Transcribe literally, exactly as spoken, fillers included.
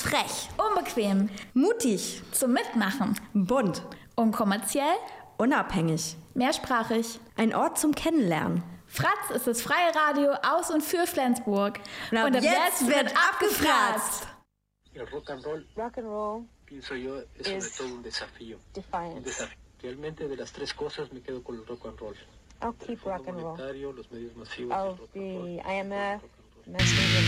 Frech, unbequem, Mutig, zum Mitmachen, bunt, unkommerziell, unabhängig. mehrsprachig. Ein Ort zum Kennenlernen. Fratz ist das freie Radio aus und für Flensburg. Und ab jetzt wird abgefratzt. El rock and roll, Rock and roll pienso yo, es sobre is todo un desafío. Un defiance. desafío. Realmente de las tres cosas me quedo con el rock and roll. I'll keep El rock Fondo and roll. Monetario, los medios masivos, y el Of rock and roll. the I M F, Rock and roll. mass media.